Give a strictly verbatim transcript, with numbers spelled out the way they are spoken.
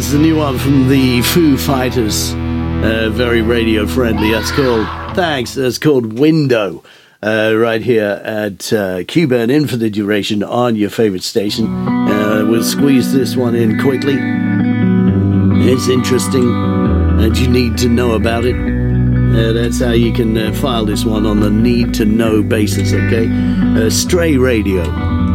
it's the new one from the Foo Fighters. Uh, very radio friendly. That's called, thanks, that's called Window. Uh, right here at uh, Q-Burn In for the duration on your favorite station. Uh, we'll squeeze this one in quickly. It's interesting and you need to know about it. Uh, that's how you can uh, file this one on the need to know basis, okay? Uh, Stray Radio.